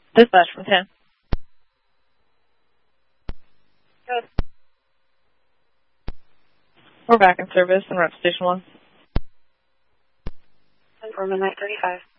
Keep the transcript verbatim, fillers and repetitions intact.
Dispatch from ten. Good. We're back in service and we're at Station one. ten for midnight thirty-five.